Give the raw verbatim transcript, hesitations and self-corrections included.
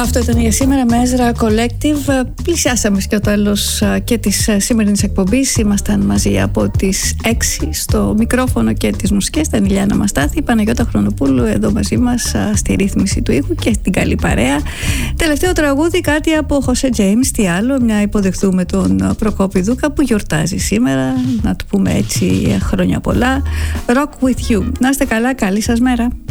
Αυτό ήταν για σήμερα με Ezra Collective. Πλησιάσαμε στο τέλος και της σημερινής εκπομπής. Ήμασταν μαζί από τις έξι στο μικρόφωνο και τις μουσικές. Ήταν η Λιάννα Μαστάθη, η Παναγιώτα Χρονοπούλου εδώ μαζί μας στη ρύθμιση του ήχου και στην καλή παρέα. Τελευταίο τραγούδι, κάτι από Jose James. Τι άλλο, μια υποδεχτούμε τον Προκόπη Δούκα που γιορτάζει σήμερα. Να του πούμε έτσι χρόνια πολλά. Rock with you. Να είστε καλά, καλή σας μέρα.